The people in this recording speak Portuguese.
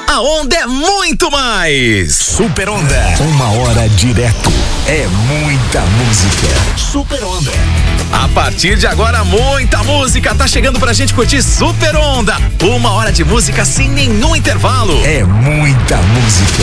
A onda é muito mais. Super Onda. 1 hora direto. É muita música. Super Onda. A partir de agora, muita música tá chegando pra gente curtir Super Onda. 1 hora de música sem nenhum intervalo. É muita música.